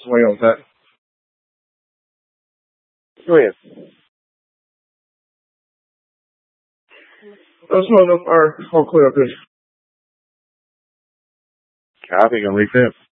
swing on that. Go ahead. Some of them are all clear up there. Copy, gonna leave it.